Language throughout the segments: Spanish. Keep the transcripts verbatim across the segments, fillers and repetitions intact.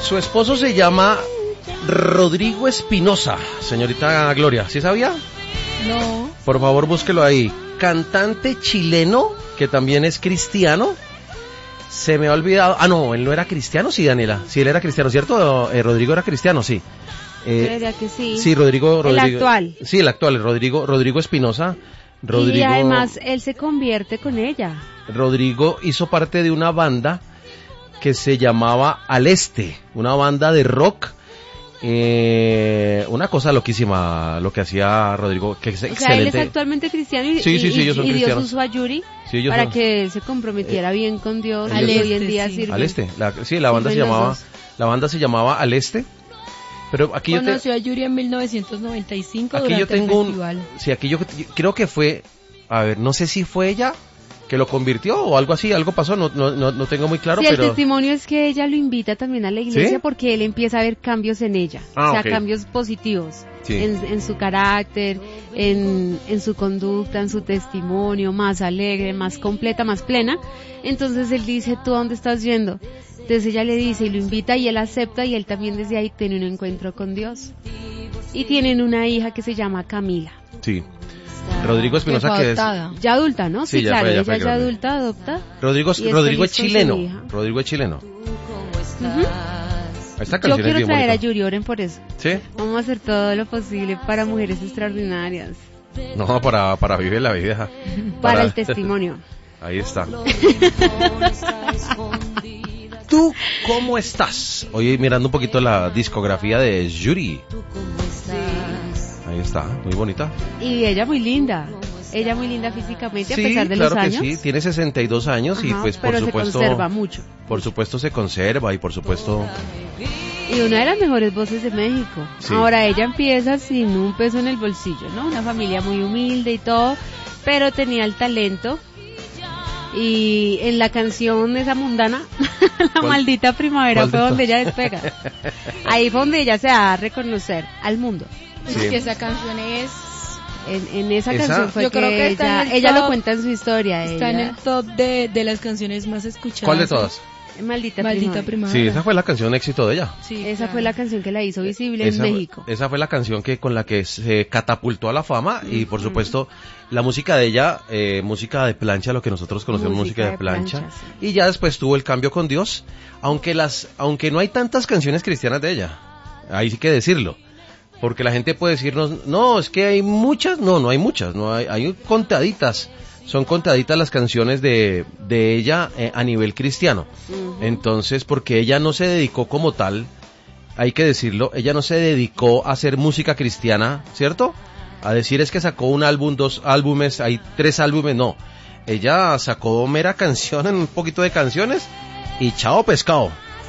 Su esposo se llama Rodrigo Espinosa, señorita Gloria, ¿sí sabía? No. Por favor, búsquelo ahí. Cantante chileno, que también es cristiano. Se me ha olvidado. Ah, no, él no era cristiano, sí, Daniela. Sí, él era cristiano, ¿cierto? Eh, Rodrigo era cristiano, sí. Eh, Creería que sí. Sí, Rodrigo, Rodrigo. El actual. Sí, el actual, Rodrigo, Rodrigo Espinosa. Rodrigo, y además él se convierte con ella. Rodrigo hizo parte de una banda que se llamaba Al Este, una banda de rock. Eh, una cosa loquísima lo que hacía Rodrigo, que es o excelente. Sea, él es actualmente cristiano y, sí, sí, sí, y, ellos son y Dios cristianos. usó a Yuri sí, para son... que él se comprometiera eh, bien con Dios. Al este, hoy en día sí. sirve. Al Este, la, sí, la banda se llamaba, la banda se llamaba Al Este. Pero aquí conoció yo te... a Yuri en mil novecientos noventa y cinco aquí durante yo tengo el festival. Un, sí, aquí yo, yo creo que fue, a ver, no sé si fue ella que lo convirtió o algo así, algo pasó, no no no, no tengo muy claro, sí, pero... el testimonio es que ella lo invita también a la iglesia, ¿sí? Porque él empieza a ver cambios en ella, ah, o sea, okay. cambios positivos, sí. en, en su carácter, en, en su conducta, en su testimonio, más alegre, más completa, más plena. Entonces él dice, ¿tú a dónde estás yendo? Entonces ella le dice y lo invita y él acepta y él también desde ahí tiene un encuentro con Dios. Y tienen una hija que se llama Camila. Sí. Rodrigo Espinosa, que es ya adulta, ¿no? Sí, sí claro, fue, ella fue, ya adulta, adopta. Rodrigo, Rodrigo es chileno. Rodrigo es chileno. Uh-huh. Esta Yo quiero traer a Yuri, oren por eso. ¿Sí? Vamos a hacer todo lo posible para mujeres extraordinarias. No, para, para vivir la vida. Para, para el testimonio. Ahí está. ¿Tú cómo estás? Oye, mirando un poquito la discografía de Yuri. Ahí está, muy bonita. Y ella muy linda. Ella muy linda físicamente, sí, a pesar de claro los años. Que sí, tiene sesenta y dos años. Ajá, y pues por pero supuesto... se conserva mucho. Por supuesto se conserva y por supuesto... Y una de las mejores voces de México. Sí. Ahora ella empieza sin un peso en el bolsillo, ¿no? Una familia muy humilde y todo, pero tenía el talento. Y en la canción esa mundana, La ¿Cuál? Maldita Primavera, fue donde ella despega. Ahí fue donde ella se da a reconocer al mundo. Sí. Es que esa canción es... En, en esa, ¿Esa? canción fue Yo que, creo que ella, top, ella lo cuenta en su historia. Está ella. en el top de, de las canciones más escuchadas. ¿Cuál de todas? Maldita, Maldita Primavera. Primavera. Sí, esa fue la canción éxito de ella. Sí, esa claro. fue la canción que la hizo visible esa, en México. Esa fue la canción que con la que se catapultó a la fama y por supuesto la música de ella, eh, música de plancha, lo que nosotros conocemos música, música de, de plancha, plancha sí. Y ya después tuvo el cambio con Dios, aunque las, aunque no hay tantas canciones cristianas de ella, ahí sí que decirlo. Porque la gente puede decirnos, no, es que hay muchas, no, no hay muchas, no hay, hay contaditas, son contaditas las canciones de, de ella eh, a nivel cristiano. Uh-huh. Entonces, porque ella no se dedicó como tal, hay que decirlo, ella no se dedicó a hacer música cristiana, ¿cierto? A decir es que sacó un álbum, dos álbumes, hay tres álbumes, no. Ella sacó mera canción, un poquito de canciones y chao pescado.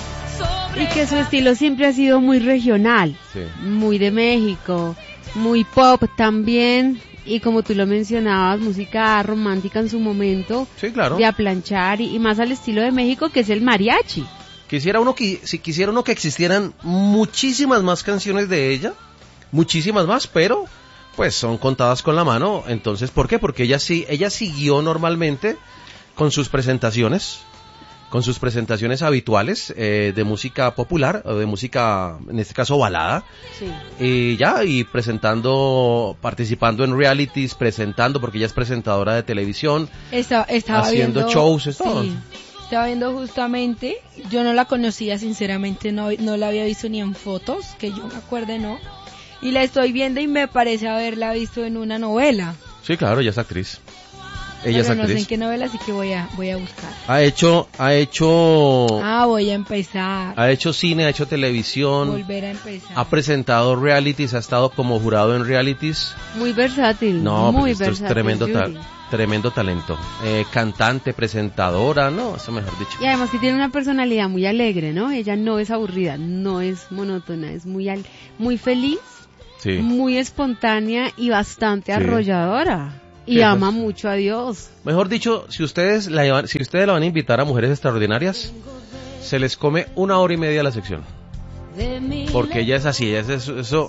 Y que su estilo siempre ha sido muy regional, sí. Muy de México, muy pop también, y como tú lo mencionabas, música romántica en su momento, sí, claro. De aplanchar, y, y más al estilo de México, que es el mariachi. Quisiera uno que, si quisiera uno que existieran muchísimas más canciones de ella, muchísimas más, pero pues son contadas con la mano. Entonces, ¿por qué? Porque ella sí, ella siguió normalmente con sus presentaciones, con sus presentaciones habituales eh, de música popular, o de música, en este caso balada, sí. Y ya, y presentando, participando en realities, presentando, porque ella es presentadora de televisión, estaba, estaba haciendo viendo, shows, es todo. Sí, estaba viendo justamente, yo no la conocía sinceramente, no, no la había visto ni en fotos, que yo me acuerde, no, y la estoy viendo y me parece haberla visto en una novela. Sí, claro, ella es actriz. Ella Pero es actriz. No sé en qué novela, así que voy a voy a buscar. Ha hecho, ha hecho. Ah, voy a empezar. Ha hecho cine, ha hecho televisión. Volver a empezar. Ha presentado realities, ha estado como jurado en realities. Muy versátil. No, muy pues esto versátil, es tremendo, ta- Yuri. tremendo talento. Eh, cantante, presentadora, no, eso mejor dicho. Y además que tiene una personalidad muy alegre, ¿no? Ella no es aburrida, no es monótona, es muy al- muy feliz, Sí. muy espontánea y bastante Sí. arrolladora. Y Sí, ama pues. mucho a Dios. Mejor dicho, si ustedes la llevan- si ustedes la van a invitar a Mujeres Extraordinarias, se les come una hora y media la sección. Porque ella es así, ella es eso, eso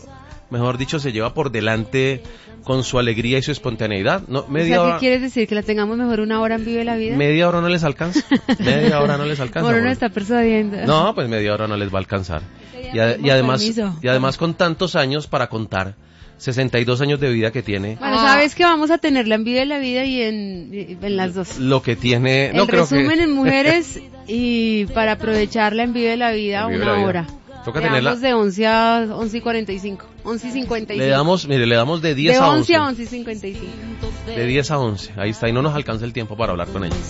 mejor dicho, se lleva por delante con su alegría y su espontaneidad. No, media o sea, ¿qué hora, quieres decir? ¿Que la tengamos mejor una hora en Vive la Vida? Media hora no les alcanza. Media hora no les alcanza. Bueno, no está persuadiendo. No, pues media hora no les va a alcanzar. Y, a, y además, y además con tantos años para contar, sesenta y dos años de vida que tiene. Bueno, sabes que vamos a tenerla en Vive la Vida y en, en las dos. Lo que tiene, el no creo que. resumen en mujeres y para aprovecharla en Vive la Vida Vive una la vida. hora. Toca le tenerla. damos de once a once y cuarenta y cinco. once y cincuenta y cinco. Le damos, mire, le damos de diez de a once once. a once y cincuenta y cinco. De diez a once. Ahí está, y no nos alcanza el tiempo para hablar con ella.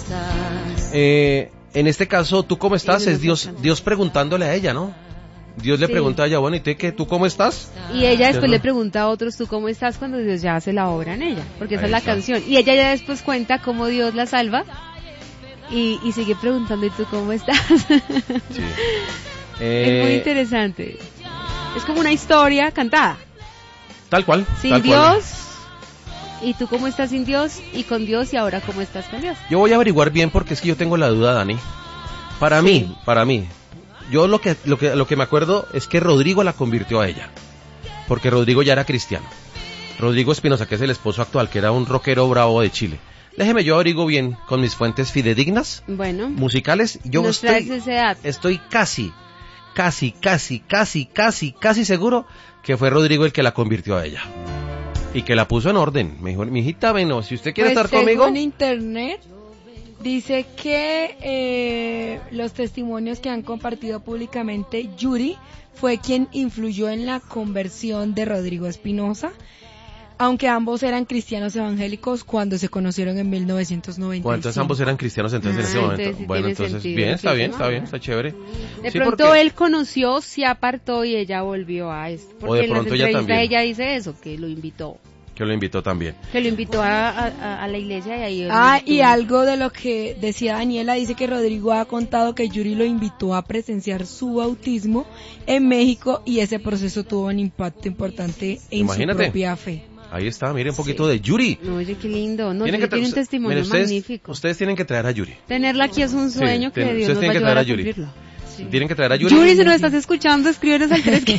Eh, en este caso, ¿tú cómo estás? Es Dios, Dios preguntándole a ella, ¿no? Dios le sí. pregunta a ella, bueno, ¿y tú qué? ¿Tú cómo estás? Y ella después ¿Sí, le no? pregunta a otros, ¿tú cómo estás? Cuando Dios ya hace la obra en ella, porque esa Ahí es la está. canción. Y ella ya después cuenta cómo Dios la salva y, y sigue preguntando, ¿y tú cómo estás? Sí. Eh, Es muy interesante. Es como una historia cantada. Tal cual. Sin tal Dios, cual. y tú cómo estás sin Dios, y con Dios, y ahora cómo estás con Dios. Yo voy a averiguar bien porque es que yo tengo la duda, Dani. Para Sí. mí, para mí. Yo lo que, lo que, lo que me acuerdo es que Rodrigo la convirtió a ella. Porque Rodrigo ya era cristiano. Rodrigo Espinosa, que es el esposo actual, que era un rockero bravo de Chile. Déjeme yo averiguo bien con mis fuentes fidedignas, Bueno, musicales. Yo nos traes estoy, ese dato. estoy casi, casi, casi, casi, casi, casi seguro que fue Rodrigo el que la convirtió a ella. Y que la puso en orden. Me dijo, mijita, bueno, si usted quiere Pues, estar conmigo. según internet dice que eh, los testimonios que han compartido públicamente Yuri fue quien influyó en la conversión de Rodrigo Espinosa, aunque ambos eran cristianos evangélicos cuando se conocieron en mil novecientos noventa y cinco. Bueno, entonces ambos eran cristianos entonces en Ah, ese momento. entonces sí Bueno, tiene entonces sentido, bien, sí, está sí, bien, ¿no? está bien, está chévere. De Sí, pronto porque- él conoció, se apartó y ella volvió a esto. Porque O de en las pronto ella entrevistas también. ella dice eso, que lo invitó. Que lo invitó también. Que lo invitó a, a, a la iglesia y ahí... él Ah, estuvo. y algo de lo que decía Daniela, dice que Rodrigo ha contado que Yuri lo invitó a presenciar su bautismo en México y ese proceso tuvo un impacto importante en Imagínate. su propia fe. Ahí está, mire un poquito de Yuri. No, oye, qué lindo. No, Tienen Yuri que tra- tiene un usted- testimonio mire, ustedes, magnífico. Ustedes tienen que traer a Yuri. Tenerla aquí es un sueño Sí, que tienen- Dios ustedes nos va a tienen que ayudar traer a a Yuri. cumplirlo. Sí. Tienen que traer a Yuri. Yuri, si nos estás escuchando, escríbenos al tres.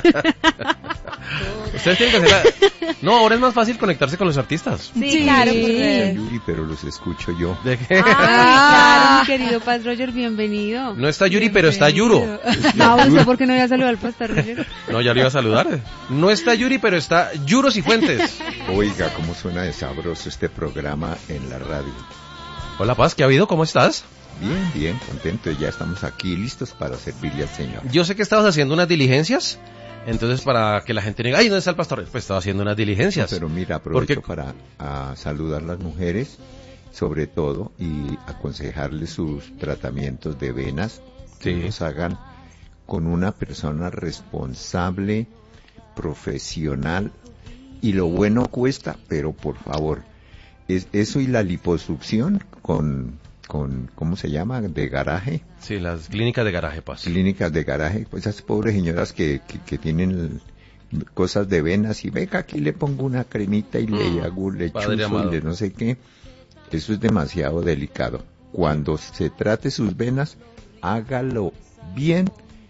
Ustedes tienen que hacer la... No, ahora es más fácil conectarse con los artistas. Sí, Sí. claro. Pues. Yuri, pero los escucho yo. ¿De qué? Ay, claro, mi querido Paz Roger, bienvenido. No está Yuri, pero está Yuro. No, ¿usted por qué no voy a saludar al Pastor Roger? No, ya le iba a saludar. No está Yuri, pero está Yuros y Fuentes. Oiga, cómo suena de sabroso este programa en la radio. Hola Paz, ¿qué ha habido? ¿Cómo estás? Bien, bien, contento. Ya estamos aquí listos para servirle al Señor. Yo sé que estabas haciendo unas diligencias, entonces para que la gente diga, ay, ¿dónde está el pastor? Pues estaba haciendo unas diligencias. Pero mira, aprovecho Porque- para a saludar a las mujeres, sobre todo, y aconsejarles sus tratamientos de venas, que Sí. los hagan con una persona responsable, profesional, y lo bueno cuesta, pero por favor, es eso y la liposucción con, con, ¿cómo se llama?, de garaje, Sí, las clínicas de garaje, Paz. clínicas de garaje, pues esas pobres señoras que, que, que tienen cosas de venas y venga aquí le pongo una cremita y le Mm, hago le padre chuzo amado. y le no sé qué, eso es demasiado delicado. Cuando se trate sus venas, hágalo bien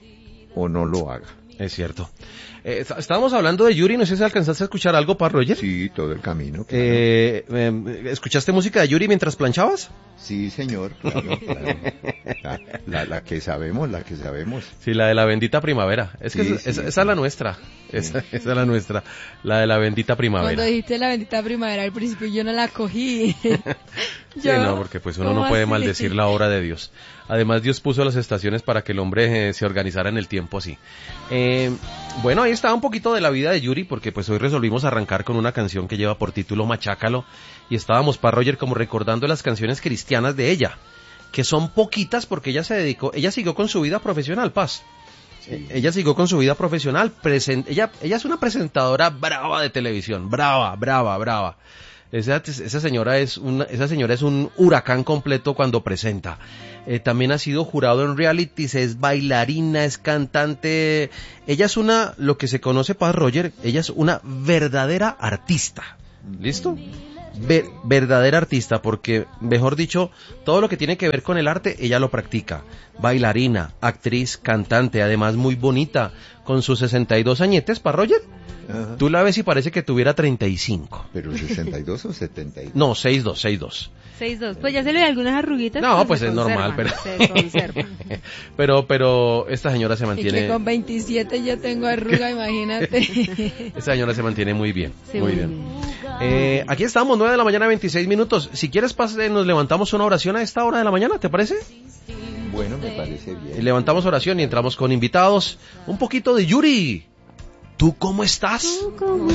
o no lo haga. Es cierto. Eh, est- estábamos hablando de Yuri, no sé si alcanzaste a escuchar algo, Paz Roger. Sí, todo el camino. Claro. Eh, eh, ¿Escuchaste música de Yuri mientras planchabas? Sí, señor, claro, claro. La, la, la que sabemos, la que sabemos. Sí, la de la bendita primavera. Es que Sí, esa, sí, esa- sí. esa es la nuestra. Esa, esa es la nuestra. La de la bendita primavera. Cuando dijiste la bendita primavera al principio yo no la cogí. Sí, no, porque pues uno ¿cómo no puede así? maldecir la obra de Dios. Además, Dios puso las estaciones para que el hombre eh, se organizara en el tiempo así. Eh, bueno, ahí está un poquito de la vida de Yuri, porque pues hoy resolvimos arrancar con una canción que lleva por título Machácalo, y estábamos, para Roger, como recordando las canciones cristianas de ella, que son poquitas porque ella se dedicó, ella siguió con su vida profesional, Paz. Eh, Ella siguió con su vida profesional, presen- ella, ella es una presentadora brava de televisión, brava, brava, brava. Esa, esa señora es una, esa señora es un huracán completo cuando presenta. Eh, también ha sido jurado en realities, es bailarina, es cantante. Ella es una, lo que se conoce, Paz Roger, ella es una verdadera artista. ¿Listo? ver, verdadera artista, porque, mejor dicho, todo lo que tiene que ver con el arte, ella lo practica. Bailarina, actriz, cantante, además muy bonita, con sus sesenta y dos añetes, ¿pa' Roger? Ajá. Tú la ves y parece que tuviera treinta y cinco. ¿Pero sesenta y dos o setenta y dos? No, sesenta y dos, sesenta y dos. sesenta y dos, pues ya se le ve algunas arruguitas. No, pues, pues es normal, pero... Se conservan. pero, pero esta señora se mantiene... Y que con veintisiete yo tengo arruga, imagínate. Esta señora se mantiene muy bien, sí, muy, muy bien. bien. Eh, aquí estamos, nueve de la mañana, veintiséis minutos. Si quieres, pase, nos levantamos una oración a esta hora de la mañana, ¿te parece? Bueno, me parece bien. Levantamos oración y entramos con invitados. Un poquito de Yuri. ¿Tú cómo estás? ¿Tú cómo